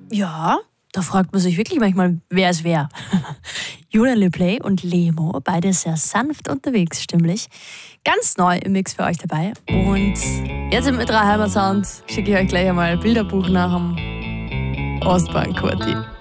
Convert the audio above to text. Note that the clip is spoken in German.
Ja, da fragt man sich wirklich manchmal, wer es wäre. Julian LePlay und Lemo, beide sehr sanft unterwegs, stimmlich. Ganz neu im Mix für euch dabei. Und jetzt im Ö3 Heimatsound schicke ich euch gleich einmal ein Bilderbuch nach dem Ostbahn-Kurti.